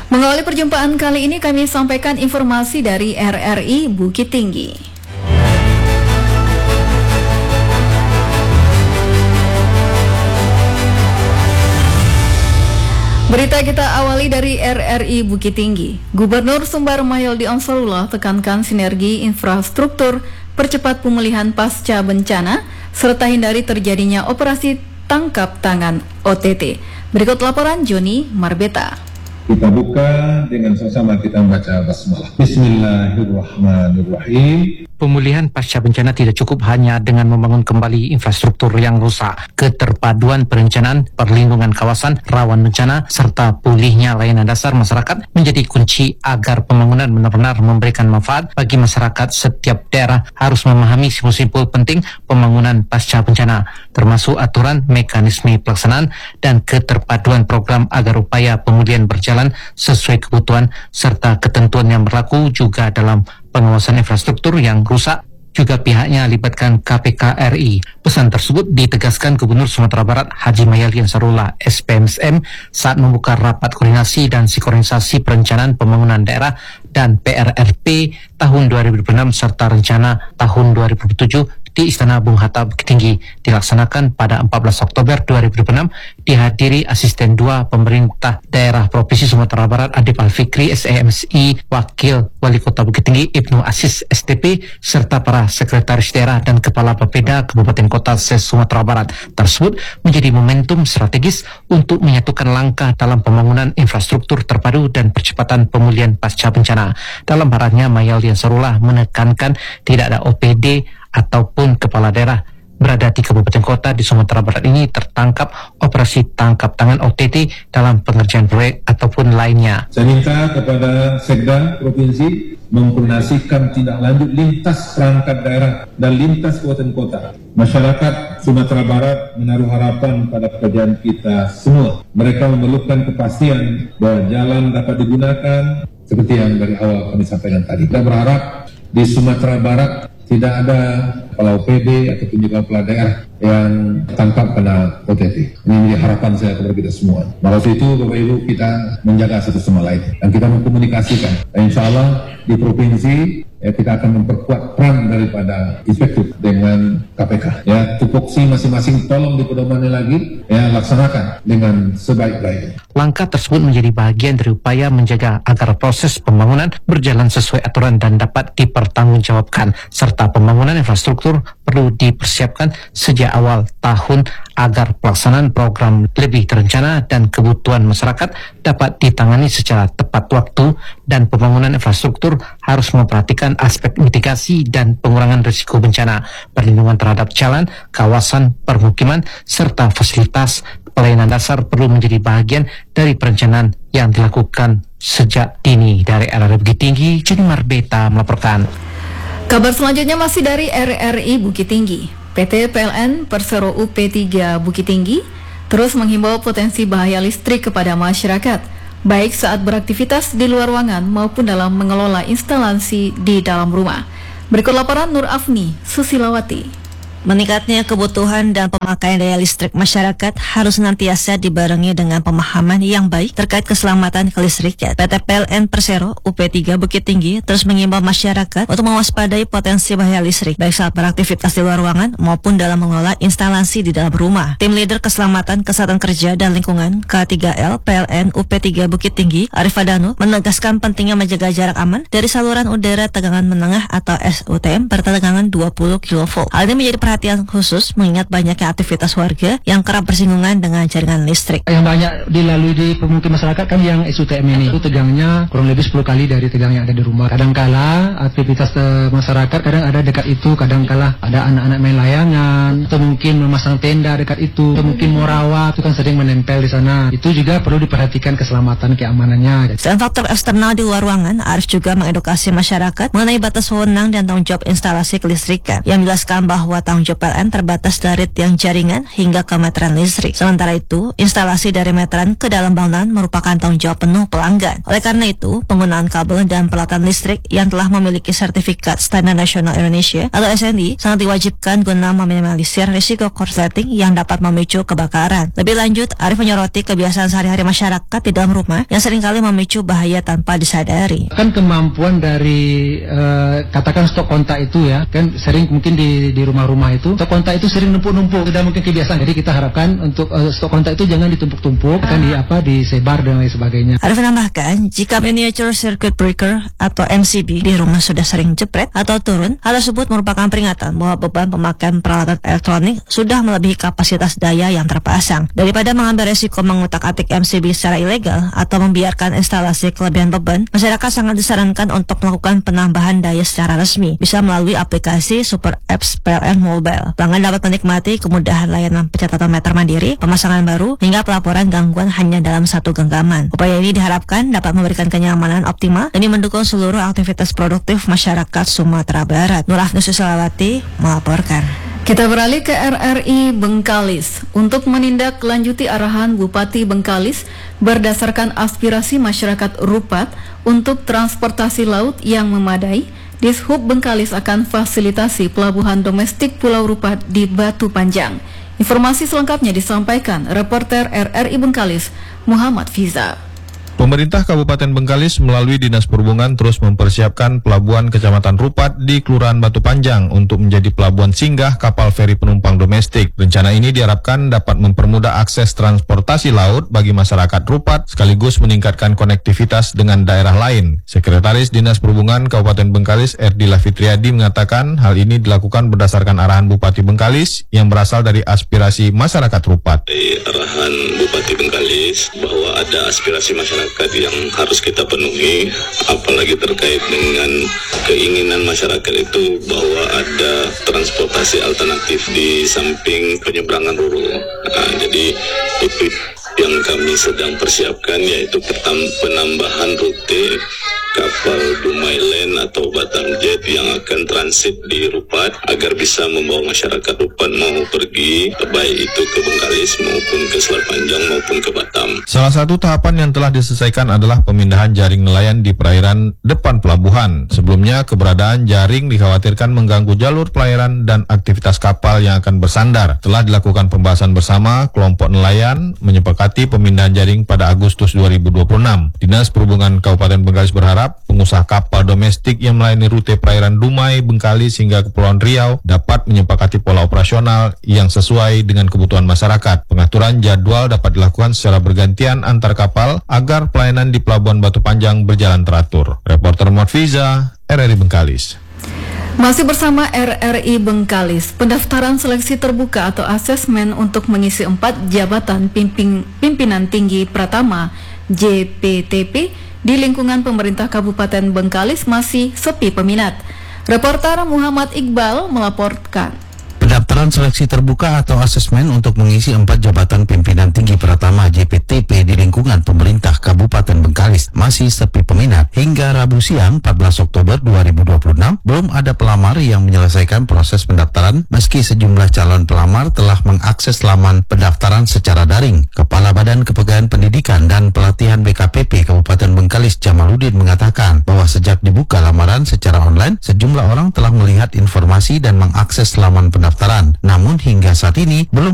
Mengawali perjumpaan kali ini kami sampaikan informasi dari RRI Bukit Tinggi. Berita kita awali dari RRI Bukit Tinggi. Gubernur Sumbar Mahyaldi Ansarullah tekankan sinergi infrastruktur, percepat pemulihan pasca bencana, serta hindari terjadinya operasi tangkap tangan OTT. Berikut laporan Joni Marbeta. Kita buka dengan sama-sama kita membaca basmalah. Bismillahirrahmanirrahim. Pemulihan pasca bencana tidak cukup hanya dengan membangun kembali infrastruktur yang rusak. Keterpaduan perencanaan, perlindungan kawasan rawan bencana, serta pulihnya layanan dasar masyarakat menjadi kunci agar pembangunan benar-benar memberikan manfaat bagi masyarakat. Setiap daerah harus memahami simpul-simpul penting pembangunan pasca bencana, termasuk aturan, mekanisme pelaksanaan, dan keterpaduan program agar upaya pemulihan berjalan sesuai kebutuhan serta ketentuan yang berlaku. Juga dalam pengawasan infrastruktur yang rusak, juga pihaknya libatkan KPK RI. Pesan tersebut ditegaskan Gubernur Sumatera Barat Haji Mahyaldi Ansarullah SPMSM saat membuka rapat koordinasi dan sinkronisasi perencanaan pembangunan daerah dan PRRP tahun 2006 serta rencana tahun 2007 di Istana Bung Hatta Bukit Tinggi dilaksanakan pada 14 Oktober 2006, dihadiri Asisten 2 Pemerintah Daerah Provinsi Sumatera Barat Adip Al-Fikri SEMSI, Wakil Wali Kota Bukit Tinggi Ibnu Aziz STP, serta para Sekretaris Daerah dan Kepala Bapeda Kabupaten Kota se-Sumatera Barat. Tersebut menjadi momentum strategis untuk menyatukan langkah dalam pembangunan infrastruktur terpadu dan percepatan pemulihan pasca bencana. Dalam arahannya, Mahyaldi Ansarullah menekankan tidak ada OPD ataupun kepala daerah berada di kabupaten kota di Sumatera Barat ini tertangkap operasi tangkap tangan OTT dalam pengerjaan proyek ataupun lainnya. Saya minta kepada Sekda Provinsi mengkoordinasikan tindak lanjut lintas perangkat daerah dan lintas kabupaten kota. Masyarakat Sumatera Barat menaruh harapan pada pekerjaan kita semua. Mereka memerlukan kepastian bahwa jalan dapat digunakan seperti yang dari awal kami sampaikan tadi. Kita berharap di Sumatera Barat tidak ada kepala OPD ataupun juga kepala daerah yang tangkap kena OTT. Ini menjadi harapan saya kepada kita semua. Maka itu Bapak Ibu, kita menjaga satu sama lain dan kita mengkomunikasikan. Dan insya Allah di provinsi kita akan memperkuat peran daripada inspektur dengan KPK. Ya, tupoksi masing-masing tolong dipedomani lagi, ya laksanakan dengan sebaik-baiknya. Langkah tersebut menjadi bagian dari upaya menjaga agar proses pembangunan berjalan sesuai aturan dan dapat dipertanggungjawabkan, serta pembangunan infrastruktur perlu dipersiapkan sejak awal tahun agar pelaksanaan program lebih terencana dan kebutuhan masyarakat dapat ditangani secara tepat waktu, dan pembangunan infrastruktur harus memperhatikan aspek mitigasi dan pengurangan risiko bencana, perlindungan terhadap jalan, kawasan, permukiman, serta fasilitas pelayanan dasar perlu menjadi bagian dari perencanaan yang dilakukan sejak dini. Dari RRI Bukit Tinggi, Joni Marbeta melaporkan. Kabar selanjutnya masih dari RRI Bukit Tinggi. PT PLN Persero UP3 Bukit Tinggi terus menghimbau potensi bahaya listrik kepada masyarakat, baik saat beraktivitas di luar ruangan maupun dalam mengelola instalasi di dalam rumah. Berikut laporan Nur Afni Susilawati. Meningkatnya kebutuhan dan pemakaian daya listrik masyarakat harus senantiasa dibarengi dengan pemahaman yang baik terkait keselamatan kelistrikan. PT PLN Persero UP3 Bukit Tinggi terus mengimbau masyarakat untuk mewaspadai potensi bahaya listrik baik saat beraktivitas di luar ruangan maupun dalam mengelola instalasi di dalam rumah. Tim Leader Keselamatan Kesehatan Kerja dan Lingkungan K3L PLN UP3 Bukit Tinggi Arif Adanu menegaskan pentingnya menjaga jarak aman dari saluran udara tegangan menengah atau SUTM bertegangan 20 kV. Hal ini menjadi perhatian khusus mengingat banyaknya aktivitas warga yang kerap bersinggungan dengan jaringan listrik. Yang banyak dilalui di pemukiman masyarakat kan yang SUTM ini. Itu tegangnya kurang lebih 10 kali dari tegang yang ada di rumah. Kadangkala aktivitas masyarakat kadang ada dekat itu, kadangkala ada anak-anak main layangan, atau mungkin memasang tenda dekat itu, atau mungkin mau rawat, itu kan sering menempel di sana. Itu juga perlu diperhatikan keselamatan keamanannya. Selain faktor eksternal di luar ruangan, Arif juga mengedukasi masyarakat mengenai batas wewenang dan tanggung jawab instalasi kelistrikan. Yang menjelaskan bahwa tanggung tanggung jawab PLN terbatas dari tiang jaringan hingga ke meteran listrik. Sementara itu, instalasi dari meteran ke dalam bangunan merupakan tanggung jawab penuh pelanggan. Oleh karena itu, penggunaan kabel dan peralatan listrik yang telah memiliki sertifikat Standar Nasional Indonesia atau SNI sangat diwajibkan guna meminimalisir risiko korsleting yang dapat memicu kebakaran. Lebih lanjut, Arif menyoroti kebiasaan sehari-hari masyarakat di dalam rumah yang seringkali memicu bahaya tanpa disadari. Kan kemampuan dari katakan stok kontak itu ya, kan sering mungkin di rumah-rumah itu stok kontak itu sering numpuk-numpuk, tidak mungkin kebiasaan. Jadi kita harapkan untuk stok kontak itu jangan ditumpuk-tumpuk, kan disebar dan lain sebagainya. Arif menambahkan, jika miniature circuit breaker atau MCB di rumah sudah sering jepret atau turun, hal tersebut merupakan peringatan bahwa beban pemakaian peralatan elektronik sudah melebihi kapasitas daya yang terpasang. Daripada mengambil resiko mengutak-atik MCB secara ilegal atau membiarkan instalasi kelebihan beban, masyarakat sangat disarankan untuk melakukan penambahan daya secara resmi, bisa melalui aplikasi Super Apps PLN Mobile. Pelanggan dapat menikmati kemudahan layanan pencatatan meter mandiri, pemasangan baru, hingga pelaporan gangguan hanya dalam satu genggaman. Upaya ini diharapkan dapat memberikan kenyamanan optimal demi mendukung seluruh aktivitas produktif masyarakat Sumatera Barat. Nur Afnus Sulawati melaporkan. Kita beralih ke RRI Bengkalis. Untuk menindaklanjuti arahan Bupati Bengkalis berdasarkan aspirasi masyarakat Rupat untuk transportasi laut yang memadai, Dishub Bengkalis akan fasilitasi pelabuhan domestik Pulau Rupat di Batu Panjang. Informasi selengkapnya disampaikan reporter RRI Bengkalis, Muhammad Fiza. Pemerintah Kabupaten Bengkalis melalui Dinas Perhubungan terus mempersiapkan pelabuhan Kecamatan Rupat di Kelurahan Batu Panjang untuk menjadi pelabuhan singgah kapal feri penumpang domestik. Rencana ini diharapkan dapat mempermudah akses transportasi laut bagi masyarakat Rupat sekaligus meningkatkan konektivitas dengan daerah lain. Sekretaris Dinas Perhubungan Kabupaten Bengkalis Erdila Fitriadi mengatakan hal ini dilakukan berdasarkan arahan Bupati Bengkalis yang berasal dari aspirasi masyarakat Rupat. Arahan Bupati Bengkalis bahwa ada aspirasi masyarakat yang harus kita penuhi, apalagi terkait dengan keinginan masyarakat itu bahwa ada transportasi alternatif di samping penyeberangan Roro. Jadi itu yang kami sedang persiapkan, yaitu penambahan rute kapal Dumai Land atau Batam Jet yang akan transit di Rupat agar bisa membawa masyarakat Rupat mau pergi baik itu ke Bengkalis maupun ke Selat Panjang maupun ke Batam. Salah satu tahapan yang telah diselesaikan adalah pemindahan jaring nelayan di perairan depan pelabuhan. Sebelumnya keberadaan jaring dikhawatirkan mengganggu jalur pelayaran dan aktivitas kapal yang akan bersandar. Telah dilakukan pembahasan bersama kelompok nelayan menyepakati pemindahan jaring pada Agustus 2026. Dinas Perhubungan Kabupaten Bengkalis berharap pengusaha kapal domestik yang melayani rute perairan Dumai, Bengkalis hingga Kepulauan Riau dapat menyepakati pola operasional yang sesuai dengan kebutuhan masyarakat. Pengaturan jadwal dapat dilakukan secara bergantian antar kapal agar pelayanan di Pelabuhan Batu Panjang berjalan teratur. Reporter Muhammad Fiza, RRI Bengkalis. Masih bersama RRI Bengkalis, pendaftaran seleksi terbuka atau asesmen untuk mengisi 4 jabatan pimpinan tinggi Pratama JPTP di lingkungan pemerintah Kabupaten Bengkalis masih sepi peminat. Reporter Muhammad Iqbal melaporkan. Pendaftaran seleksi terbuka atau asesmen untuk mengisi 4 jabatan pimpinan tinggi Pratama JPTP di lingkungan pemerintah Kabupaten Bengkalis masih sepi peminat. Hingga Rabu siang 14 Oktober 2026 belum ada pelamar yang menyelesaikan proses pendaftaran meski sejumlah calon pelamar telah mengakses laman pendaftaran secara daring. Kepala Badan Kepegawaian Pendidikan dan Pelatihan BKPP Kabupaten Bengkalis Jamaluddin mengatakan bahwa sejak dibuka lamaran secara online, sejumlah orang telah melihat informasi dan mengakses laman pendaftaran. Namun hingga saat ini belum